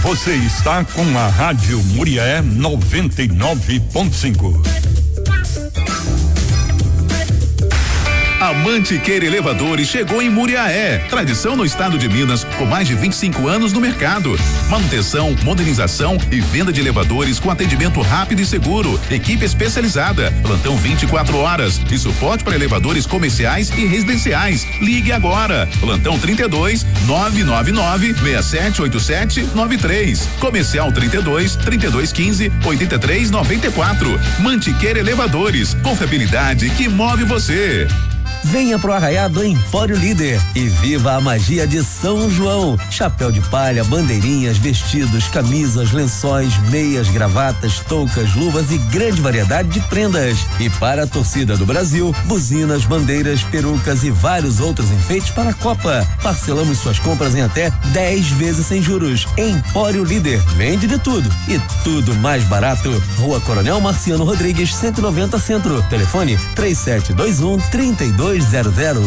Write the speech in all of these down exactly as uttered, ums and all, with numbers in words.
Você está com a Rádio Muriaé noventa e nove ponto cinco. A Mantiqueira Elevadores chegou em Muriaé, tradição no estado de Minas, com mais de vinte e cinco anos no mercado. Manutenção, modernização e venda de elevadores com atendimento rápido e seguro, equipe especializada, plantão vinte e quatro horas e suporte para elevadores comerciais e residenciais. Ligue agora, plantão trinta e dois, nove nove nove, seis sete oito sete nove três, comercial trinta e dois, trinta e dois quinze, oitenta e três noventa e quatro. Mantiqueira Elevadores, confiabilidade que move você. Venha pro Arraiado Empório Líder e viva a magia de São João. Chapéu de palha, bandeirinhas, vestidos, camisas, lençóis, meias, gravatas, toucas, luvas e grande variedade de prendas. E para a torcida do Brasil, buzinas, bandeiras, perucas e vários outros enfeites para a Copa. Parcelamos suas compras em até dez vezes sem juros. Empório Líder, vende de tudo e tudo mais barato. Rua Coronel Marciano Rodrigues, cento e noventa Centro. Telefone três sete dois um, três dois zero zero.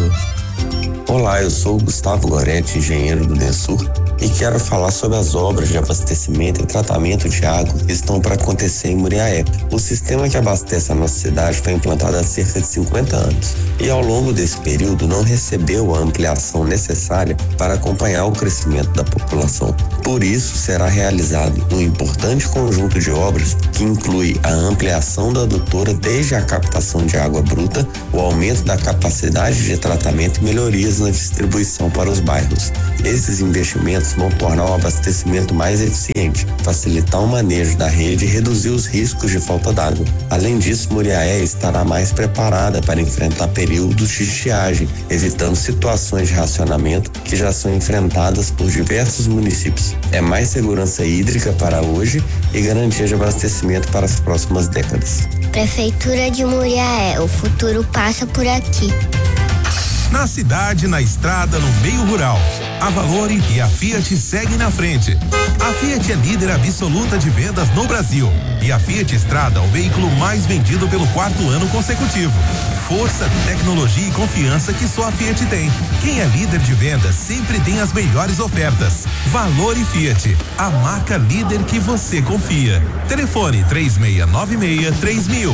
Olá, eu sou o Gustavo Goretti, engenheiro do DENSUR, e quero falar sobre as obras de abastecimento e tratamento de água que estão para acontecer em Muriaé. O sistema que abastece a nossa cidade foi implantado há cerca de cinquenta anos e ao longo desse período não recebeu a ampliação necessária para acompanhar o crescimento da população. Por isso, será realizado um importante conjunto de obras que inclui a ampliação da adutora desde a captação de água bruta, o aumento da capacidade de tratamento e melhorias na distribuição para os bairros. Esses investimentos vão tornar o abastecimento mais eficiente, facilitar o manejo da rede e reduzir os riscos de falta d'água. Além disso, Muriaé estará mais preparada para enfrentar períodos de estiagem, evitando situações de racionamento que já são enfrentadas por diversos municípios. É mais segurança hídrica para hoje e garantia de abastecimento para as próximas décadas. Prefeitura de Muriaé, o futuro passa por aqui. Na cidade, na estrada, no meio rural, a Valore e a Fiat seguem na frente. A Fiat é líder absoluta de vendas no Brasil e a Fiat Strada, o veículo mais vendido pelo quarto ano consecutivo. Força, tecnologia e confiança que só a Fiat tem. Quem é líder de vendas sempre tem as melhores ofertas. Valore Fiat, a marca líder que você confia. Telefone três seis nove seis, três mil.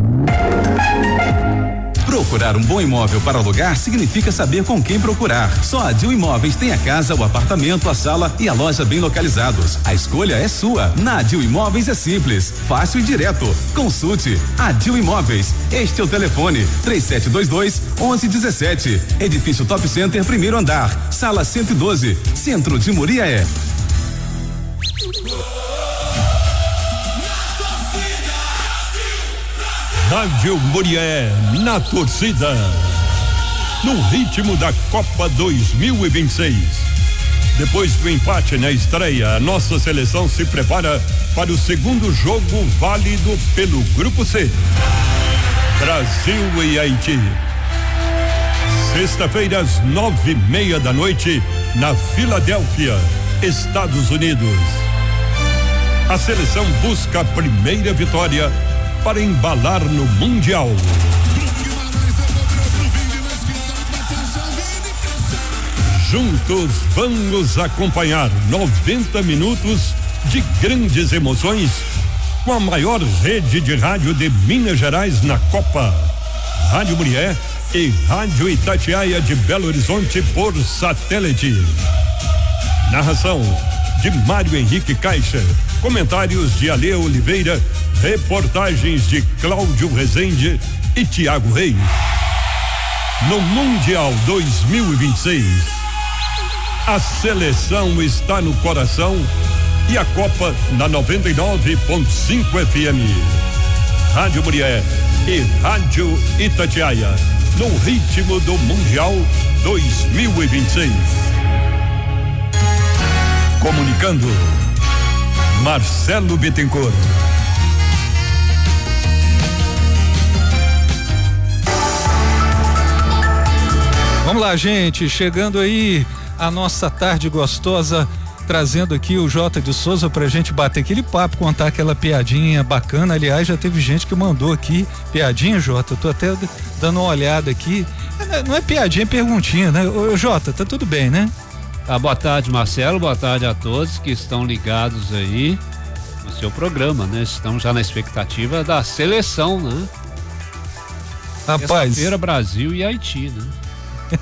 Procurar um bom imóvel para alugar significa saber com quem procurar. Só a Dil Imóveis tem a casa, o apartamento, a sala e a loja bem localizados. A escolha é sua. Na Dil Imóveis é simples, fácil e direto. Consulte a Dil Imóveis. Este é o telefone três sete dois dois, onze dezessete. Edifício Top Center, primeiro andar, sala cento e doze, centro de Muriaé. Rádio Muriaé, na torcida, no ritmo da Copa dois mil e vinte e seis. Depois do empate na estreia, a nossa seleção se prepara para o segundo jogo válido pelo Grupo C. Brasil e Haiti. Sexta-feira, às nove e meia da noite, na Filadélfia, Estados Unidos. A seleção busca a primeira vitória para embalar no Mundial. Juntos vamos acompanhar noventa minutos de grandes emoções com a maior rede de rádio de Minas Gerais na Copa. Rádio Muriaé e Rádio Itatiaia de Belo Horizonte por satélite. Narração de Mário Henrique Caixa. Comentários de Ale Oliveira. Reportagens de Cláudio Rezende e Tiago Reis. No Mundial dois mil e vinte e seis, a seleção está no coração e a Copa na noventa e nove ponto cinco F M. Rádio Muriaé e Rádio Itatiaia, no ritmo do Mundial dois mil e vinte e seis. Comunicando, Marcelo Bittencourt. Vamos lá, gente, chegando aí a nossa tarde gostosa, trazendo aqui o Jota de Souza pra gente bater aquele papo, contar aquela piadinha bacana. Aliás, já teve gente que mandou aqui piadinha, Jota, eu tô até dando uma olhada aqui. Não é piadinha, é perguntinha, né? Ô, Jota, tá tudo bem, né? Ah, boa tarde, Marcelo, boa tarde a todos que estão ligados aí no seu programa, né? Estão já na expectativa da seleção, né? Rapaz. Sexta-feira, Brasil e Haiti, né?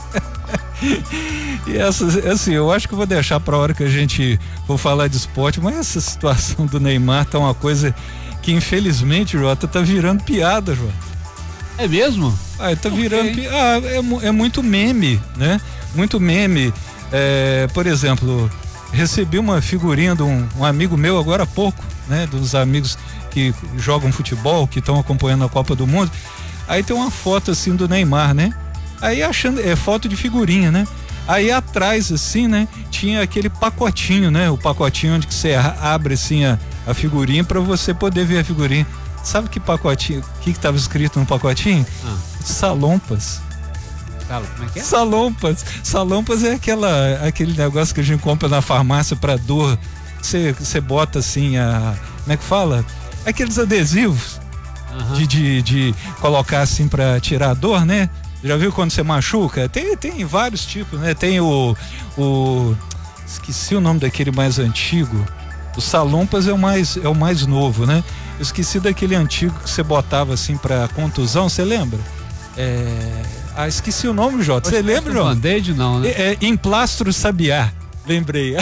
E essa, assim, eu acho que eu vou deixar pra hora que a gente for falar de esporte, mas essa situação do Neymar tá uma coisa que infelizmente, Jota, tá virando piada, Jota. É mesmo? Ah, tá virando pi... ah, é, é muito meme, né? Muito meme. É, por exemplo, recebi uma figurinha de um, um amigo meu agora há pouco, né? Dos amigos que jogam futebol, que estão acompanhando a Copa do Mundo. Aí tem uma foto assim do Neymar, né? Aí achando, é foto de figurinha, né? Aí atrás assim, né? Tinha aquele pacotinho, né? O pacotinho onde que você abre assim a, a figurinha para você poder ver a figurinha. Sabe que pacotinho, o que que tava escrito no pacotinho? Ah. Salompas. Como é que é? Salompas. Salompas é aquela, aquele negócio que a gente compra na farmácia para dor. Você, você bota assim a, como é que fala? Aqueles adesivos. Uhum. De, de, de colocar assim pra tirar a dor, né? Já viu quando você machuca? Tem, tem vários tipos, né? Tem o, o esqueci o nome daquele mais antigo. O Salompas é o mais, é o mais novo, né? Eu esqueci daquele antigo que você botava assim pra contusão, você lembra? É... Ah, esqueci o nome, Jota. Você lembra, Jota? Band-Aid não, né? É, é Emplastro Sabiá. Lembrei.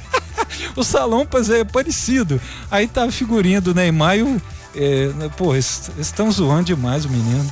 O Salompas é parecido. Aí tá a figurinha do Neymar e o É, pô, eles estão zoando demais o menino.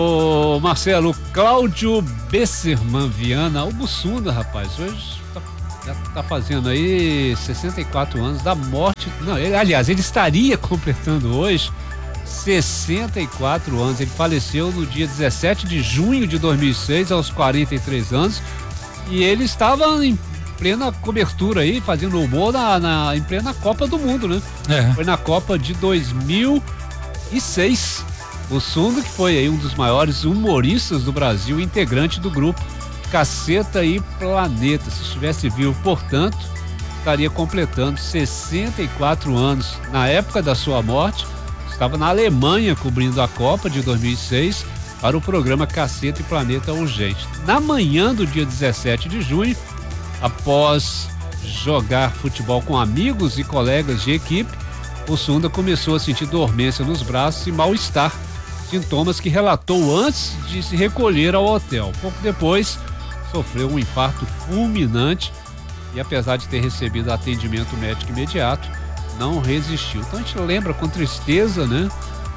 Ô Marcelo, Cláudio Besserman Viana, o Bussunda, rapaz, hoje tá, já tá fazendo aí sessenta e quatro anos da morte. Não, ele, aliás, ele estaria completando hoje sessenta e quatro anos. Ele faleceu no dia dezessete de junho de dois mil e seis, aos quarenta e três anos. E ele estava em plena cobertura aí, fazendo humor na, na, em plena Copa do Mundo, né? É. Foi na Copa de dois mil e seis. O Sunga, que foi aí um dos maiores humoristas do Brasil, integrante do grupo Caceta e Planeta. Se estivesse vivo, portanto, estaria completando sessenta e quatro anos. Na época da sua morte, estava na Alemanha cobrindo a Copa de dois mil e seis para o programa Caceta e Planeta Urgente. Na manhã do dia dezessete de junho, após jogar futebol com amigos e colegas de equipe, o Sunda começou a sentir dormência nos braços e mal-estar, sintomas que relatou antes de se recolher ao hotel. Pouco depois, sofreu um infarto fulminante e, apesar de ter recebido atendimento médico imediato, não resistiu. Então a gente lembra com tristeza, né,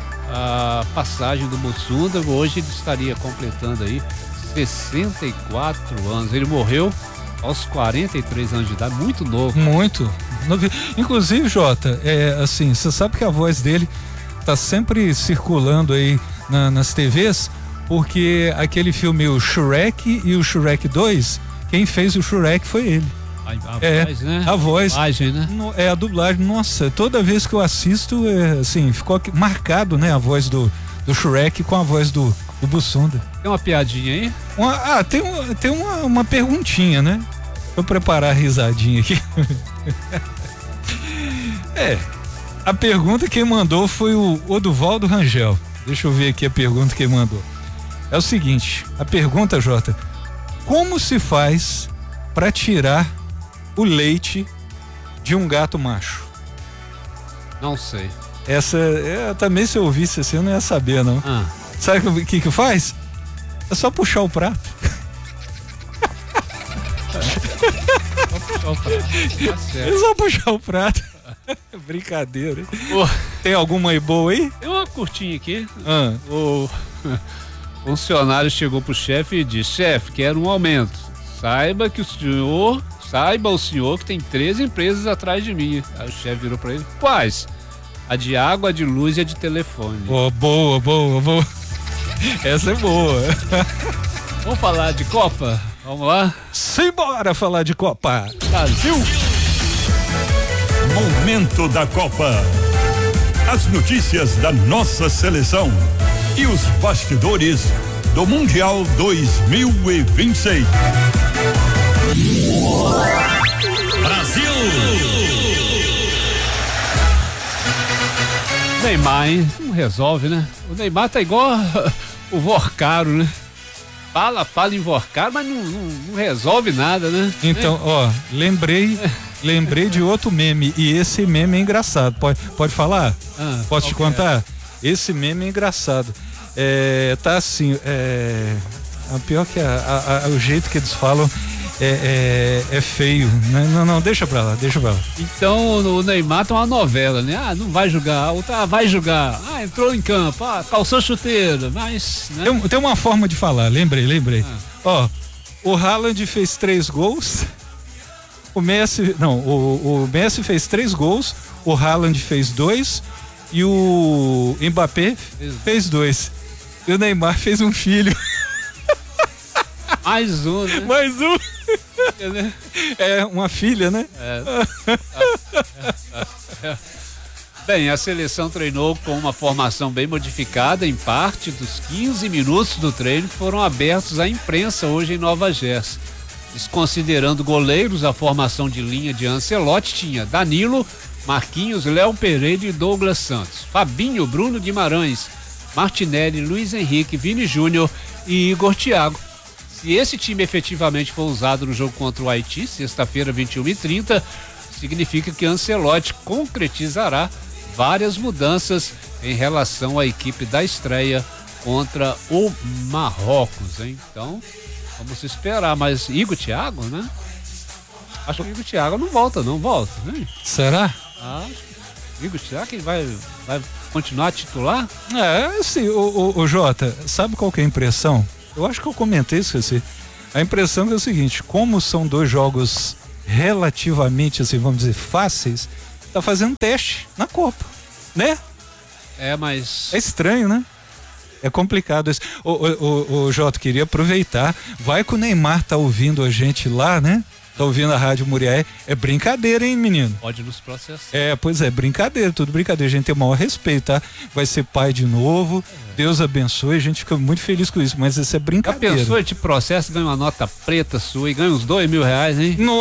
a passagem do Mussunda. Hoje ele estaria completando aí sessenta e quatro anos. Ele morreu aos quarenta e três anos de idade, muito novo. Muito. Inclusive, Jota, é assim, você sabe que a voz dele tá sempre circulando aí na, nas T Vs, porque aquele filme, o Shrek e o Shrek dois, quem fez o Shrek foi ele. A, a é, voz, né? A voz. A dublagem, né? No, é a dublagem. Nossa, toda vez que eu assisto, é, assim, ficou aqui, marcado, né? A voz do, do Shrek com a voz do, do Bussunda. Tem uma piadinha aí? Uma, ah, tem, uma, tem uma, uma perguntinha, né? Vou preparar a risadinha aqui. É, a pergunta que mandou foi o Oduvaldo Rangel. Deixa eu ver aqui a pergunta que ele mandou. É o seguinte, a pergunta, Jota, como se faz para tirar o leite de um gato macho? Não sei. Essa, é, também se eu ouvisse assim, eu não ia saber, não. Ah. Sabe o que que faz? É só puxar o prato. Só puxar o prato. Tá certo. É só puxar o prato. Brincadeira, hein? Oh. Tem alguma aí boa aí? Tem uma curtinha aqui. Ah. O funcionário chegou pro chefe e disse: chefe, quero um aumento. Saiba que o senhor, saiba o senhor que tem três empresas atrás de mim. Aí o chefe virou pra ele: quais? A de água, a de luz e a de telefone. Oh, boa, boa, boa. Essa é boa. Vamos falar de Copa? Vamos lá? Simbora falar de Copa. Brasil! Momento da Copa. As notícias da nossa seleção e os bastidores do Mundial dois mil e vinte e seis. Brasil! Neymar, hein? Não resolve, né? O Neymar tá igual o Vorcaro, né? Fala, fala invocado, mas não, não, não resolve nada, né? Então, ó, lembrei, lembrei de outro meme, e esse meme é engraçado. Pode, pode falar? Ah, Posso te contar? É? Esse meme é engraçado. É, tá assim, é, a pior que a, a, a, o jeito que eles falam é, é, é feio, né? Não, não, deixa pra lá, deixa pra lá. Então o Neymar tá uma novela, né? Ah, não vai jogar, ou tá, vai jogar. Ah, entrou em campo, ah, calçou chuteira, mas... Né? Tem, tem uma forma de falar, lembrei, lembrei. Ah. Ó, o Haaland fez três gols, o Messi, não, o, o Messi fez três gols, o Haaland fez dois e o Mbappé fez dois. E o Neymar fez um filho. Mais um, né? Mais um. É uma filha, né? É. Bem, a seleção treinou com uma formação bem modificada, em parte dos quinze minutos do treino que foram abertos à imprensa hoje em Nova Jersey. Desconsiderando goleiros, a formação de linha de Ancelotti tinha Danilo, Marquinhos, Léo Pereira e Douglas Santos, Fabinho, Bruno Guimarães, Martinelli, Luiz Henrique, Vini Júnior e Igor Thiago. Se esse time efetivamente for usado no jogo contra o Haiti, sexta-feira, vinte e uma e trinta, significa que Ancelotti concretizará várias mudanças em relação à equipe da estreia contra o Marrocos, hein? Então, vamos esperar. Mas Igor Thiago, né? Acho que o Igor Thiago não volta, não volta, né? Será? Acho que o Igor Thiago ele vai, vai continuar a titular? É, sim, o, o, o Jota, sabe qual que é a impressão? Eu acho que eu comentei isso, assim. A impressão é o seguinte, como são dois jogos relativamente, assim, vamos dizer, fáceis, tá fazendo teste na Copa, né? É, mas... É estranho, né? É complicado isso. O, o, o, o Jota, queria aproveitar, vai que o Neymar tá ouvindo a gente lá, né? Tá ouvindo a Rádio Muriaé. É brincadeira, hein, menino? Pode nos processar. É, pois é, brincadeira, tudo brincadeira. A gente tem o maior respeito, tá? Vai ser pai de novo. É. Deus abençoe, a gente fica muito feliz com isso, mas isso é brincadeira. A pessoa te processa, ganha uma nota preta sua e ganha uns dois mil reais, hein? No